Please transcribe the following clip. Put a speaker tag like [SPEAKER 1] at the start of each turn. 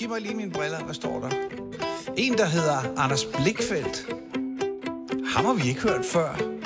[SPEAKER 1] giv mig lige mine briller. Hvad står der? En, der hedder Anders Blikfeldt. Ham har vi ikke hørt før.